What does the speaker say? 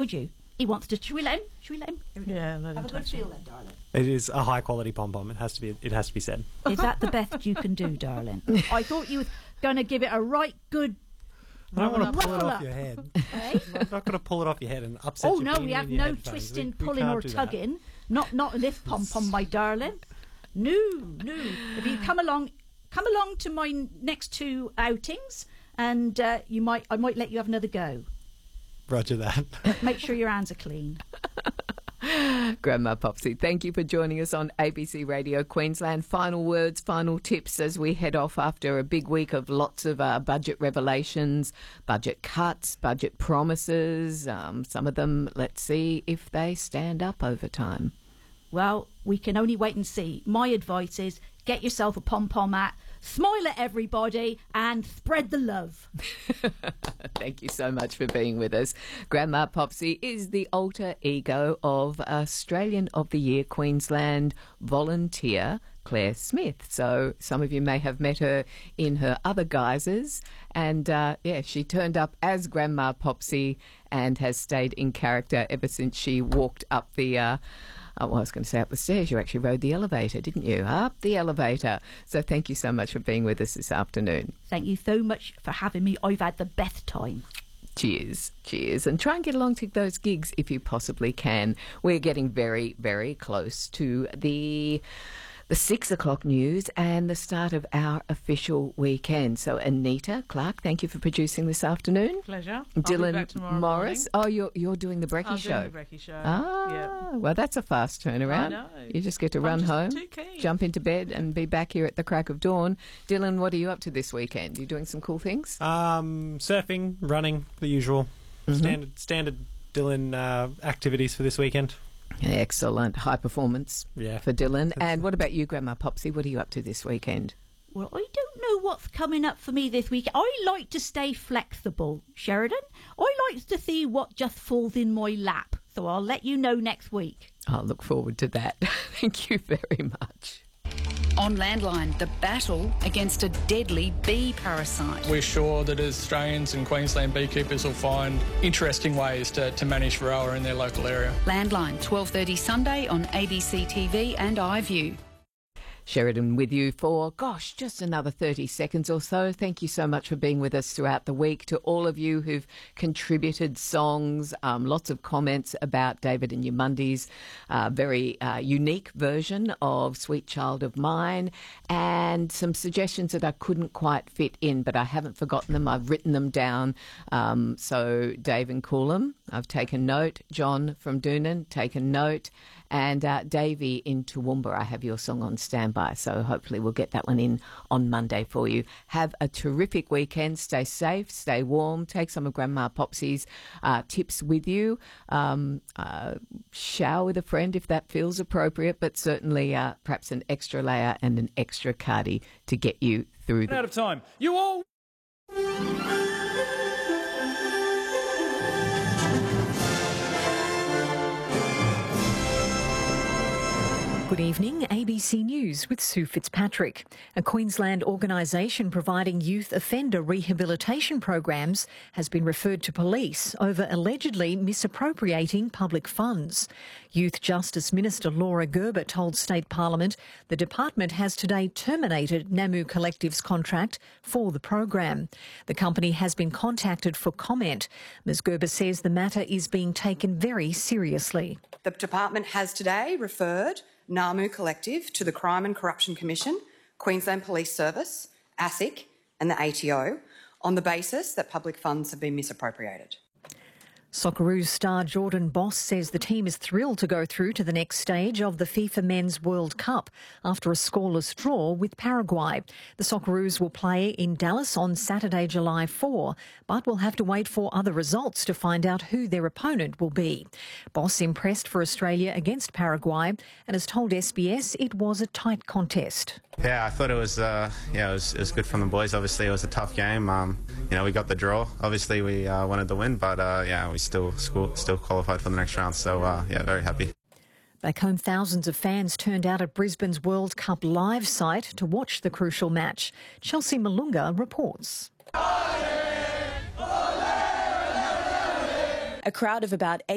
would you? He wants to. Should we let him? Yeah, let him Have a good touch feel it. then, darling. It is a high quality pom pom. It has to be said. Is that the best you can do, darling? I thought you were going to give it a right good. I don't want to pull it ruffle off up. your head. Eh? I'm not going to pull it off your head and upset Oh your no, beanie we have and your no headphones. twisting, We pulling, can't or do that. tugging. Not in this pom pom, my darling. No. If you come along to my next 2 outings, and I might let you have another go. Roger that. Make sure your hands are clean. Grandma Popsy, thank you for joining us on ABC Radio Queensland. Final words, final tips as we head off after a big week of lots of budget revelations, budget cuts, budget promises. Some of them, let's see if they stand up over time. Well, we can only wait and see. My advice is get yourself a pom-pom hat, smile at everybody, and spread the love. Thank you so much for being with us. Grandma Popsy is the alter ego of Australian of the Year Queensland volunteer Claire Smith. So some of you may have met her in her other guises. And she turned up as Grandma Popsy and has stayed in character ever since she walked up the... I was going to say up the stairs. You actually rode the elevator, didn't you? Up the elevator. So thank you so much for being with us this afternoon. Thank you so much for having me. I've had the best time. Cheers. Cheers. And try and get along to those gigs if you possibly can. We're getting very, very close to the 6 o'clock news and the start of our official weekend. So Anita Clark, thank you for producing this afternoon. Pleasure. Dylan I'll be back tomorrow Morris. morning. Oh, you're doing the Brekkie I'm show. doing the Brekkie show. Ah, well, that's a fast turnaround. I know. You just get to I'm run just home, too keen. jump into bed, and be back here at the crack of dawn. Dylan, what are you up to this weekend? You doing some cool things? Surfing, running, the usual. Standard Dylan activities for this weekend. Excellent. High performance for Dylan. And what about you, Grandma Popsy? What are you up to this weekend? Well, I don't know what's coming up for me this week. I like to stay flexible, Sheridan. I like to see what just falls in my lap. So I'll let you know next week. I'll look forward to that. Thank you very much. On Landline, the battle against a deadly bee parasite. We're sure that Australians and Queensland beekeepers will find interesting ways to manage Varroa in their local area. Landline, 12:30 Sunday on ABC TV and iView. Sheridan with you for, just another 30 seconds or so. Thank you so much for being with us throughout the week. To all of you who've contributed songs, lots of comments about David and Yumundi's very unique version of Sweet Child of Mine, and some suggestions that I couldn't quite fit in, but I haven't forgotten them. I've written them down. So Dave and Coolum, I've taken note. John from Doonan, taken note. And Davey in Toowoomba, I have your song on standby, so hopefully we'll get that one in on Monday for you. Have a terrific weekend. Stay safe, stay warm, take some of Grandma Popsy's tips with you. Shower with a friend if that feels appropriate, but certainly perhaps an extra layer and an extra cardi to get you through Out of time. You all... Good evening, ABC News with Sue Fitzpatrick. A Queensland organisation providing youth offender rehabilitation programs has been referred to police over allegedly misappropriating public funds. Youth Justice Minister Laura Gerber told State Parliament the department has today terminated Namu Collective's contract for the program. The company has been contacted for comment. Ms Gerber says the matter is being taken very seriously. The department has today referred Namu Collective to the Crime and Corruption Commission, Queensland Police Service, ASIC and the ATO on the basis that public funds have been misappropriated. Socceroos star Jordan Boss says the team is thrilled to go through to the next stage of the FIFA Men's World Cup after a scoreless draw with Paraguay. The Socceroos will play in Dallas on Saturday, July 4, but will have to wait for other results to find out who their opponent will be. Boss impressed for Australia against Paraguay and has told SBS it was a tight contest. Yeah, I thought it was it was good from the boys. Obviously, it was a tough game. We got the draw. Obviously, we wanted the win, but we still qualified for the next round. So very happy. Back home, thousands of fans turned out at Brisbane's World Cup live site to watch the crucial match. Chelsea Malunga reports. A crowd of about